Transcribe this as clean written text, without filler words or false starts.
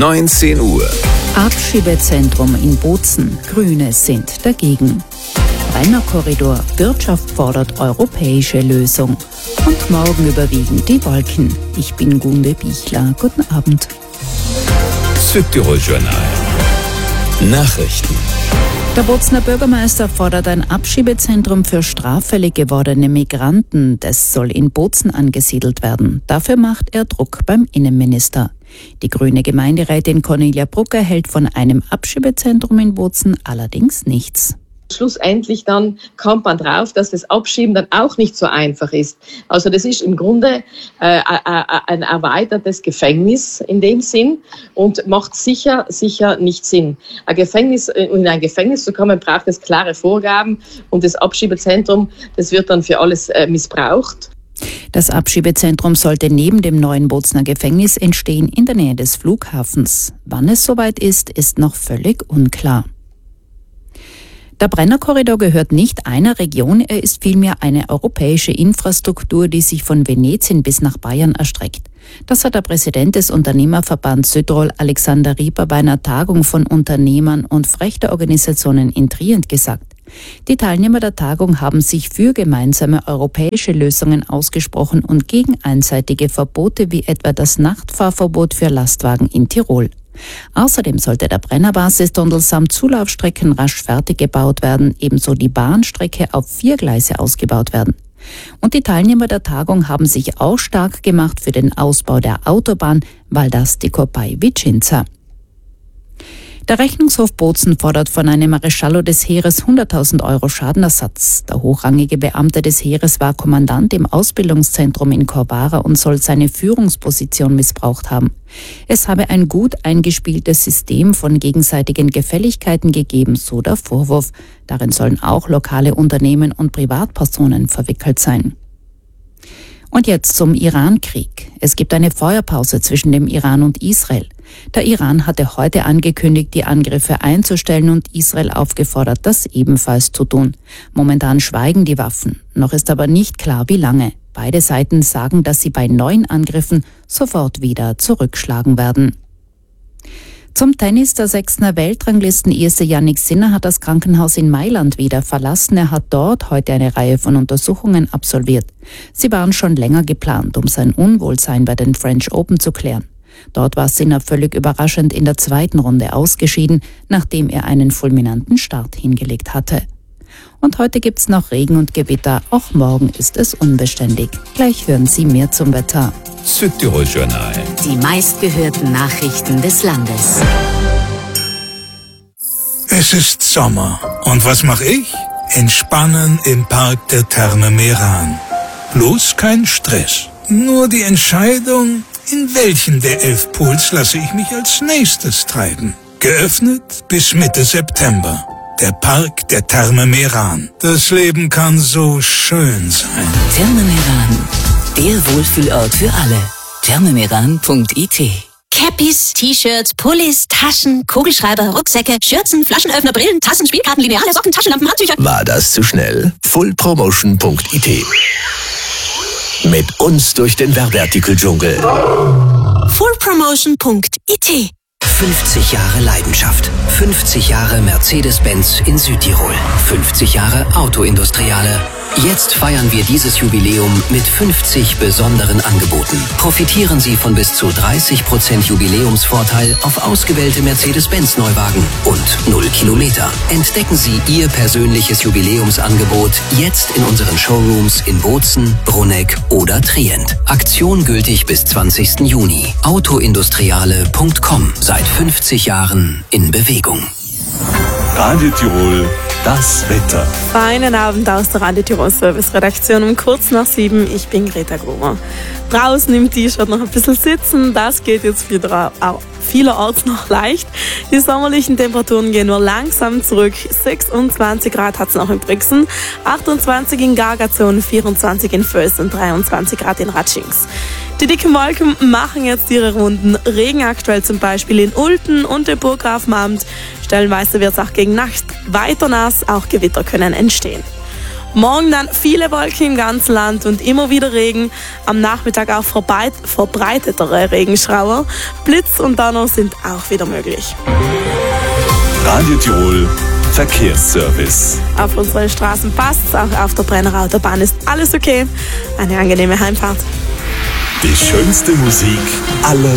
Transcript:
19 Uhr. Abschiebezentrum in Bozen. Grüne sind dagegen. Brennerkorridor. Wirtschaft fordert europäische Lösung. Und morgen überwiegen die Wolken. Ich bin Gunde Bichler. Guten Abend. Südtirol Journal. Nachrichten. Der Bozener Bürgermeister fordert ein Abschiebezentrum für straffällig gewordene Migranten. Das soll in Bozen angesiedelt werden. Dafür macht er Druck beim Innenminister. Die grüne Gemeinderätin Cornelia Brucker hält von einem Abschiebezentrum in Bozen allerdings nichts. Schlussendlich dann kommt man drauf, dass das Abschieben dann auch nicht so einfach ist. Also das ist im Grunde ein erweitertes Gefängnis in dem Sinn und macht sicher nicht Sinn. In ein Gefängnis zu kommen, braucht es klare Vorgaben und das Abschiebezentrum, das wird dann für alles missbraucht. Das Abschiebezentrum sollte neben dem neuen Bozener Gefängnis entstehen in der Nähe des Flughafens. Wann es soweit ist, ist noch völlig unklar. Der Brennerkorridor gehört nicht einer Region, er ist vielmehr eine europäische Infrastruktur, die sich von Venetien bis nach Bayern erstreckt. Das hat der Präsident des Unternehmerverbands Südtirol, Alexander Rieper, bei einer Tagung von Unternehmern und Frächterorganisationen in Trient gesagt. Die Teilnehmer der Tagung haben sich für gemeinsame europäische Lösungen ausgesprochen und gegen einseitige Verbote wie etwa das Nachtfahrverbot für Lastwagen in Tirol. Außerdem sollte der Brennerbasistunnel samt Zulaufstrecken rasch fertig gebaut werden, ebenso die Bahnstrecke auf 4 Gleise ausgebaut werden. Und die Teilnehmer der Tagung haben sich auch stark gemacht für den Ausbau der Autobahn Valdas-Ticopai-Vicenza. Der Rechnungshof Bozen fordert von einem Maresciallo des Heeres 100.000 € Schadenersatz. Der hochrangige Beamte des Heeres war Kommandant im Ausbildungszentrum in Corvara und soll seine Führungsposition missbraucht haben. Es habe ein gut eingespieltes System von gegenseitigen Gefälligkeiten gegeben, so der Vorwurf. Darin sollen auch lokale Unternehmen und Privatpersonen verwickelt sein. Und jetzt zum Iran-Krieg. Es gibt eine Feuerpause zwischen dem Iran und Israel. Der Iran hatte heute angekündigt, die Angriffe einzustellen und Israel aufgefordert, das ebenfalls zu tun. Momentan schweigen die Waffen. Noch ist aber nicht klar, wie lange. Beide Seiten sagen, dass sie bei neuen Angriffen sofort wieder zurückschlagen werden. Zum Tennis. Der 6. Weltranglisten-Ese Jannik Sinner hat das Krankenhaus in Mailand wieder verlassen. Er hat dort heute eine Reihe von Untersuchungen absolviert. Sie waren schon länger geplant, um sein Unwohlsein bei den French Open zu klären. Dort war Sinner völlig überraschend in der 2. Runde ausgeschieden, nachdem er einen fulminanten Start hingelegt hatte. Und heute gibt's noch Regen und Gewitter, auch morgen ist es unbeständig. Gleich hören Sie mehr zum Wetter. Südtirol Journal. Die meistgehörten Nachrichten des Landes. Es ist Sommer. Und was mache ich? Entspannen im Park der Therme Meran. Bloß kein Stress. Nur die Entscheidung, in welchen der 11 Pools lasse ich mich als nächstes treiben. Geöffnet bis Mitte September. Der Park der Therme Meran. Das Leben kann so schön sein. Therme Meran, der Wohlfühlort für alle. thermemeran.it. Cappies, T-Shirts, Pullis, Taschen, Kugelschreiber, Rucksäcke, Schürzen, Flaschenöffner, Brillen, Tassen, Spielkarten, Lineale, Socken, Taschenlampen, Handtücher. War das zu schnell? Fullpromotion.it. Mit uns durch den Werbeartikeldschungel. Fullpromotion.it. 50 Jahre Leidenschaft. 50 Jahre Mercedes-Benz in Südtirol. 50 Jahre Autoindustriale. Jetzt feiern wir dieses Jubiläum mit 50 besonderen Angeboten. Profitieren Sie von bis zu 30% Jubiläumsvorteil auf ausgewählte Mercedes-Benz-Neuwagen und 0 Kilometer. Entdecken Sie Ihr persönliches Jubiläumsangebot jetzt in unseren Showrooms in Bozen, Brunegg oder Trient. Aktion gültig bis 20. Juni. Autoindustriale.com. Seit 50 Jahren in Bewegung. Radio Tirol, das Wetter. Feinen Abend aus der Radio Tirol Service-Redaktion um kurz nach 7. Ich bin Greta Gruber. Draußen im T-Shirt noch ein bisschen sitzen, das geht jetzt wieder auch vielerorts noch leicht. Die sommerlichen Temperaturen gehen nur langsam zurück. 26 Grad hat es noch in Brixen, 28 in Gargazon, 24 in Völs und 23 Grad in Ratschings. Die dicken Wolken machen jetzt ihre Runden. Regen aktuell zum Beispiel in Ulten und dem Burggrafenamt. Stellenweise wird es auch gegen Nacht weiter nass, auch Gewitter können entstehen. Morgen dann viele Wolken im ganzen Land und immer wieder Regen. Am Nachmittag auch verbreitetere Regenschauer. Blitz und Donner sind auch wieder möglich. Radio Tirol Verkehrsservice. Auf unseren Straßen passt's, auch auf der Brenner Autobahn ist alles okay. Eine angenehme Heimfahrt. Die schönste Musik aller